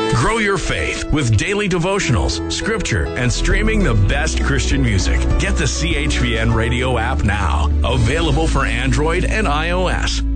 Grow your faith with daily devotionals, scripture, and streaming the best Christian music. Get the CHVN radio app now. Available for Android and iOS.